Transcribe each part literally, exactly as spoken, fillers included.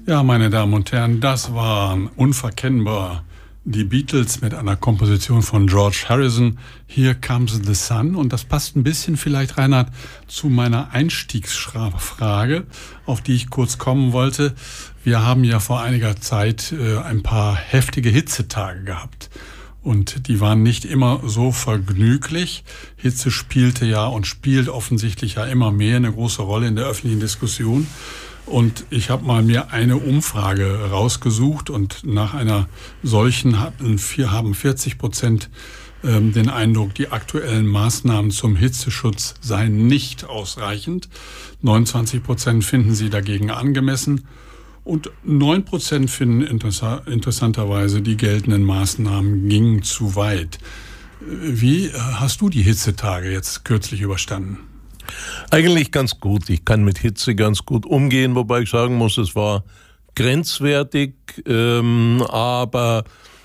Ja, meine Damen und Herren, das waren unverkennbar die Beatles mit einer Komposition von George Harrison, Here Comes the Sun. Und das passt ein bisschen vielleicht, Reinhard, zu meiner Einstiegsfrage, auf die ich kurz kommen wollte. Wir haben ja vor einiger Zeit äh, ein paar heftige Hitzetage gehabt. Und die waren nicht immer so vergnüglich. Hitze spielte ja und spielt offensichtlich ja immer mehr eine große Rolle in der öffentlichen Diskussion. Und ich habe mal mir eine Umfrage rausgesucht und nach einer solchen hatten vier, haben vierzig Prozent ähm, den Eindruck, die aktuellen Maßnahmen zum Hitzeschutz seien nicht ausreichend. neunundzwanzig Prozent finden sie dagegen angemessen und neun Prozent finden interessa- interessanterweise, die geltenden Maßnahmen gingen zu weit. Wie hast du die Hitzetage jetzt kürzlich überstanden? Eigentlich ganz gut. Ich kann mit Hitze ganz gut umgehen, wobei ich sagen muss, es war grenzwertig, ähm, aber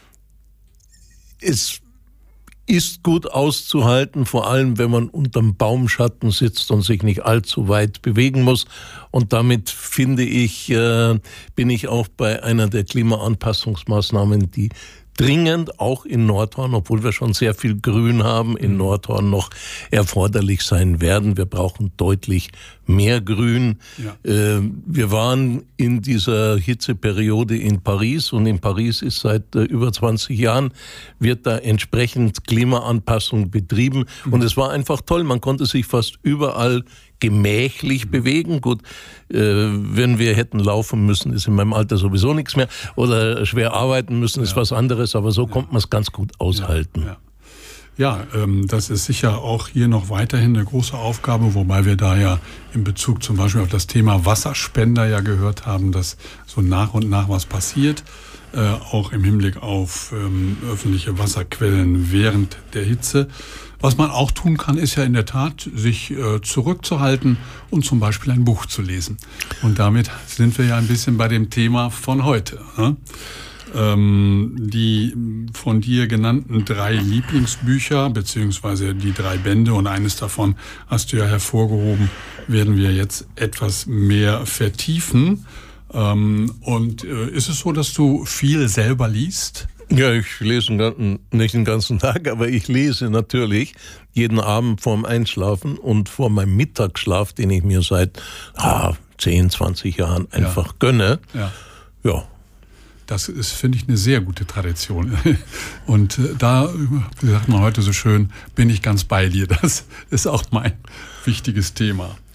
es ist gut auszuhalten, vor allem wenn man unterm Baumschatten sitzt und sich nicht allzu weit bewegen muss. Und damit, finde ich, äh, bin ich auch bei einer der Klimaanpassungsmaßnahmen, die dringend auch in Nordhorn, obwohl wir schon sehr viel Grün haben, in Nordhorn noch erforderlich sein werden. Wir brauchen deutlich mehr Grün. Ja. Äh, wir waren in dieser Hitzeperiode in Paris und in Paris ist seit äh, über zwanzig Jahren, wird da entsprechend Klimaanpassung betrieben. Mhm. Und es war einfach toll. Man konnte sich fast überall gemächlich bewegen. Gut, äh, wenn wir hätten laufen müssen, ist in meinem Alter sowieso nichts mehr. Oder schwer arbeiten müssen, ist ja was anderes. Aber so ja. konnte man es ganz gut aushalten. Ja, ja. Ja, ähm, das ist sicher auch hier noch weiterhin eine große Aufgabe, wobei wir da ja in Bezug zum Beispiel auf das Thema Wasserspender ja gehört haben, dass so nach und nach was passiert, äh, auch im Hinblick auf ähm, öffentliche Wasserquellen während der Hitze. Was man auch tun kann, ist ja in der Tat, sich äh, zurückzuhalten und zum Beispiel ein Buch zu lesen. Und damit sind wir ja ein bisschen bei dem Thema von heute, ne? Ähm, die von dir genannten drei Lieblingsbücher, beziehungsweise die drei Bände und eines davon hast du ja hervorgehoben, werden wir jetzt etwas mehr vertiefen. Ähm, und äh, ist es so, dass du viel selber liest? Ja, ich lese nicht den ganzen Tag, aber ich lese natürlich jeden Abend vorm Einschlafen und vor meinem Mittagsschlaf, den ich mir seit ah, zehn, zwanzig Jahren einfach ja. gönne. Ja. ja. Das ist, finde ich, eine sehr gute Tradition. Und da, wie sagt man heute so schön, bin ich ganz bei dir. Das ist auch mein wichtiges Thema.